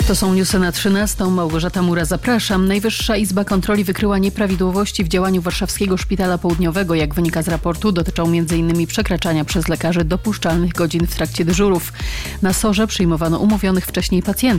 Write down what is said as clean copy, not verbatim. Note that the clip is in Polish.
To są newsy na 13. Małgorzata Mura, zapraszam. Najwyższa Izba Kontroli wykryła nieprawidłowości w działaniu Warszawskiego Szpitala Południowego. Jak wynika z raportu, dotyczą m.in. przekraczania przez lekarzy dopuszczalnych godzin w trakcie dyżurów. Na SOR-ze przyjmowano umówionych wcześniej pacjentów.